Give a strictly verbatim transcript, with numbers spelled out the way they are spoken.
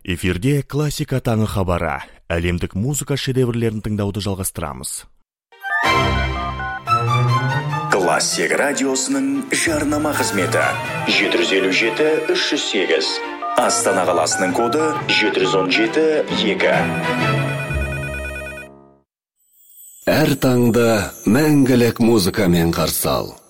Эфирде классика таңы хабары. Әлемдік музыка шедеврлерін тыңдауды жалғастырамыз. Классик радиосының жарнама қызметі жеті жүз елу жеті үш жүз сегіз. Астана қаласының коды жеті жүз он жеті екі. Әр таңда мәңгілік музыкамен қарсы ал.